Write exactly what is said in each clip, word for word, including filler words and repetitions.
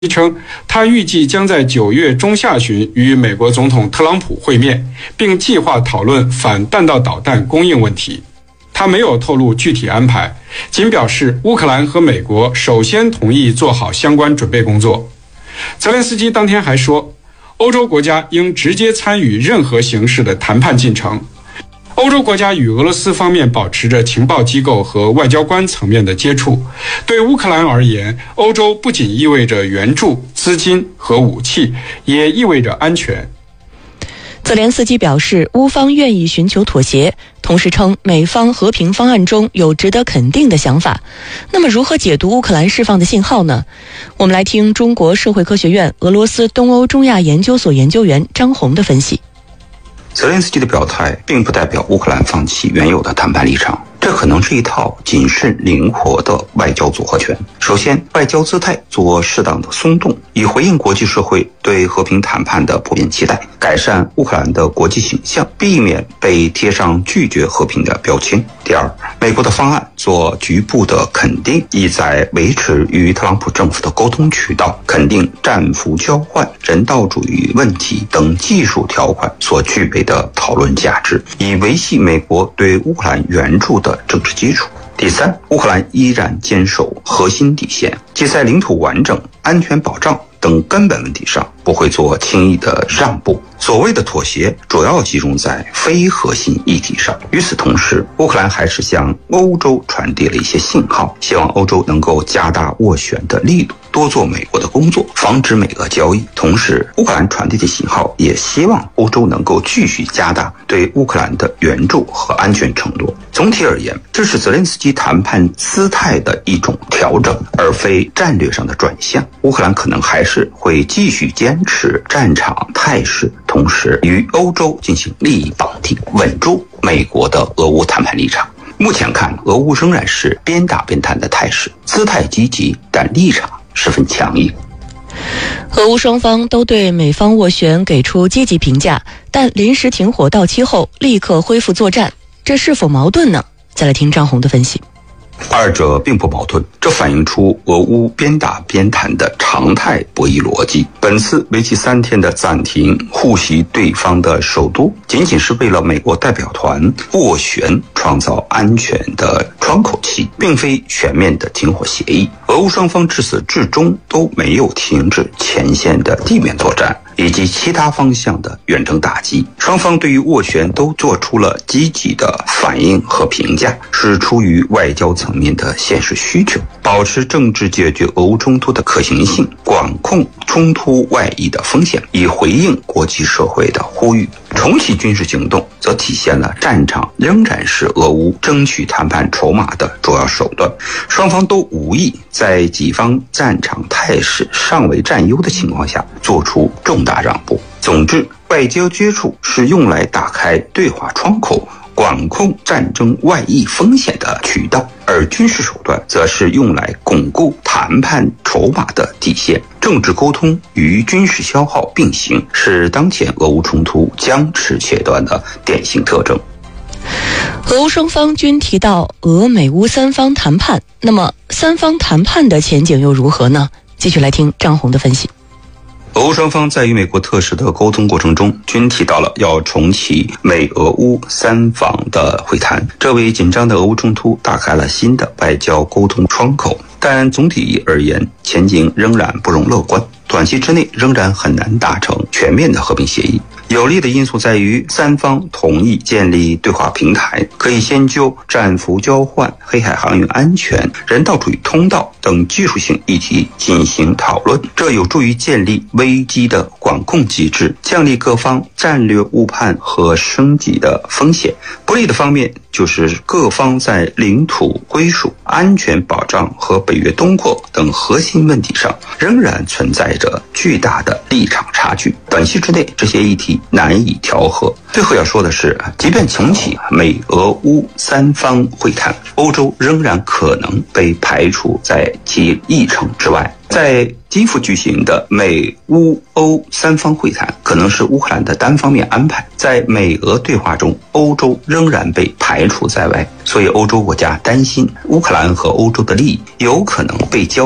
称，他预计将在九月中下旬与美国总统特朗普会面，并计划讨论反弹道导弹供应问题。他没有透露具体安排，仅表示乌克兰和美国首先同意做好相关准备工作。泽连斯基当天还说，欧洲国家应直接参与任何形式的谈判进程。欧洲国家与俄罗斯方面保持着情报机构和外交官层面的接触。对乌克兰而言，欧洲不仅意味着援助、资金和武器，也意味着安全。 泽连斯基表示，乌方愿意寻求妥协，同时称美方和平方案中有值得肯定的想法。那么如何解读乌克兰释放的信号呢？我们来听中国社会科学院俄罗斯东欧中亚研究所研究员张红的分析。 泽连斯基的表态并不代表乌克兰放弃原有的谈判立场，这可能是一套谨慎灵活的外交组合拳。首先，外交姿态做适当的松动，以回应国际社会对和平谈判的普遍期待，改善乌克兰的国际形象，避免被贴上拒绝和平的标签。第二，美国的方案做局部的肯定，意在维持与特朗普政府的沟通渠道，肯定战俘交换、人道主义问题等技术条款所具备的讨论价值，以维系美国对乌克兰援助的政治基础。第三，乌克兰依然坚守核心底线，即在领土完整、安全保障等根本问题上不会做轻易的让步。所谓的妥协主要集中在非核心议题上。与此同时，乌克兰还是向欧洲传递了一些信号，希望欧洲能够加大斡旋的力度，多做美国的工作，防止美俄交易。同时，乌克兰传递的信号也希望欧洲能够继续加大对乌克兰的援助和安全承诺。总体而言，这是泽连斯基谈判姿态的一种调整，而非战略上的转向。乌克兰可能还是会继续坚持战场态势，同时与欧洲进行利益绑定，稳住美国的俄乌谈判立场。目前看，俄乌仍然是边打边谈的态势，姿态积极，但立场十分强硬。 俄乌双方都对美方斡旋给出积极评价，但临时停火到期后立刻恢复作战，这是否矛盾呢？再来听张红的分析。 二者并不矛盾，这反映出俄乌边打边谈的常态博弈逻辑。本次为期三天的暂停互袭对方的首都，仅仅是为了美国代表团斡旋创造安全的窗口期，并非全面的停火协议。俄乌双方至始至终都没有停止前线的地面作战以及其他方向的远程打击，双方对于斡旋都做出了积极的反应和评价，是出于外交层面的现实需求，保持政治解决俄乌冲突的可行性，管控冲突外溢的风险，以回应国际社会的呼吁。重启军事行动则体现了战场仍然是俄乌争取谈判筹码的主要手段，双方都无意在己方战场态势尚未占优的情况下做出重大让步。总之，外交接触是用来打开对话窗口，管控战争外溢风险的渠道，而军事手段则是用来巩固谈判筹码的底线。政治沟通与军事消耗并行，是当前俄乌冲突僵持阶段的典型特征。 俄乌双方均提到俄美乌三方谈判，那么三方谈判的前景又如何呢？继续来听张红的分析。 俄乌双方在与美国特使的沟通过程中，均提到了要重启美俄乌三方的会谈，这为紧张的俄乌冲突打开了新的外交沟通窗口。但总体而言，前景仍然不容乐观，短期之内仍然很难达成全面的和平协议。有利的因素在于三方同意建立对话平台，可以先就战俘交换、黑海航运安全、人道主义通道等技术性议题进行讨论，这有助于建立危机的管控机制，降低各方战略误判和升级的风险。不利的方面就是各方在领土归属、安全保障和北约东扩等核心问题上仍然存在着巨大的立场差距，短期之内这些议题难以调和。最后要说的是，即便重启美俄乌三方会谈，欧洲仍然可能被排除在其议程之外。在基辅举行的美乌欧三方会谈可能是乌克兰的单方面安排，在美俄对话中，欧洲仍然被排除在外，所以欧洲国家担心乌克兰和欧洲的利益有可能被交易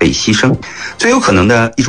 被牺牲。最有可能的一种